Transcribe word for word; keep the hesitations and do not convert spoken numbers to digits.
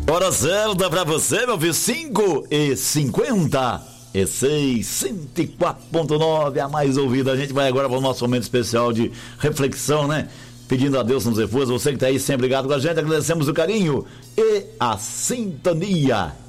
Hora certa pra você, meu filho, cinco e cinquenta e seis, cento e quatro ponto nove, a mais ouvida. A gente vai agora para o nosso momento especial de reflexão, né? Pedindo a Deus nos refúgios. Você que tá aí sempre ligado com a gente, agradecemos o carinho e a sintonia.